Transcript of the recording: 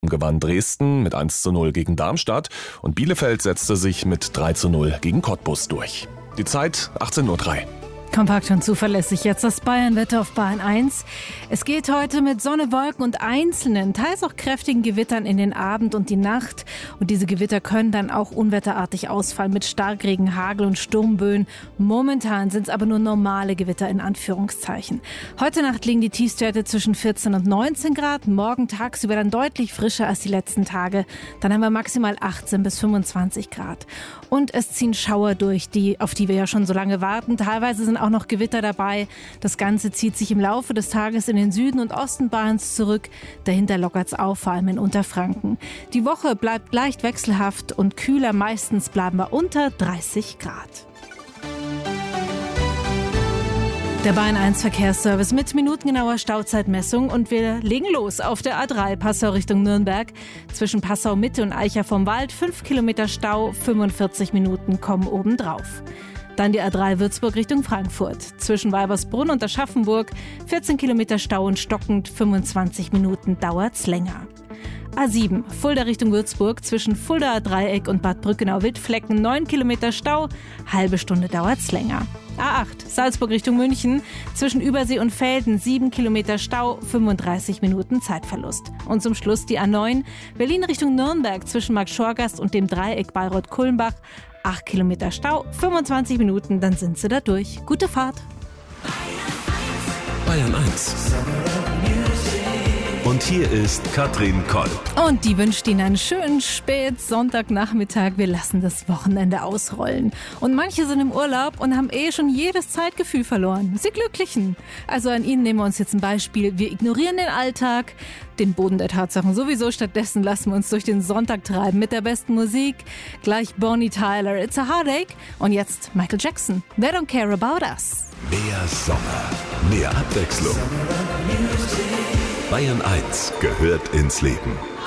Gewann Dresden mit 1:0 gegen Darmstadt und Bielefeld setzte sich mit 3:0 gegen Cottbus durch. Die Zeit 18:03 Uhr. Kompakt und zuverlässig jetzt das Bayern-Wetter auf Bayern 1. Es geht heute mit Sonne, Wolken und einzelnen, teils auch kräftigen Gewittern in den Abend und die Nacht. Und diese Gewitter können dann auch unwetterartig ausfallen mit Starkregen, Hagel und Sturmböen. Momentan sind es aber nur normale Gewitter in Anführungszeichen. Heute Nacht liegen die Tiefstwerte zwischen 14 und 19 Grad. Morgen tagsüber dann deutlich frischer als die letzten Tage. Dann haben wir maximal 18 bis 25 Grad. Und es ziehen Schauer durch, auf die wir ja schon so lange warten. Teilweise sind auch noch Gewitter dabei. Das Ganze zieht sich im Laufe des Tages in den Süden und Osten Bayerns zurück. Dahinter lockert es auf, vor allem in Unterfranken. Die Woche bleibt leicht wechselhaft und kühler. Meistens bleiben wir unter 30 Grad. Der Bayern 1 Verkehrsservice mit minutengenauer Stauzeitmessung und wir legen los auf der A3 Passau Richtung Nürnberg. Zwischen Passau Mitte und Eicher vom Wald 5 Kilometer Stau, 45 Minuten kommen obendrauf. Dann die A3 Würzburg Richtung Frankfurt. Zwischen Weibersbrunn und Aschaffenburg 14 Kilometer Stau und stockend, 25 Minuten dauert's länger. A7 Fulda Richtung Würzburg zwischen Fuldaer Dreieck und Bad Brückenau-Wittflecken 9 Kilometer Stau, halbe Stunde dauert's länger. A8 Salzburg Richtung München zwischen Übersee und Velden 7 Kilometer Stau, 35 Minuten Zeitverlust. Und zum Schluss die A9 Berlin Richtung Nürnberg zwischen Marktschorgast und dem Dreieck Bayreuth-Kulmbach 8 Kilometer Stau, 25 Minuten, dann sind sie da durch. Gute Fahrt. Bayern 1. Und hier ist Katrin Koll. Und die wünscht Ihnen einen schönen Spätsonntagnachmittag. Wir lassen das Wochenende ausrollen. Und manche sind im Urlaub und haben schon jedes Zeitgefühl verloren. Sie Glücklichen. Also an Ihnen nehmen wir uns jetzt ein Beispiel. Wir ignorieren den Alltag, den Boden der Tatsachen sowieso. Stattdessen lassen wir uns durch den Sonntag treiben mit der besten Musik. Gleich Bonnie Tyler, It's a Heartache. Und jetzt Michael Jackson, They Don't Care About Us. Mehr Sommer, mehr Abwechslung. Bayern 1 gehört ins Leben.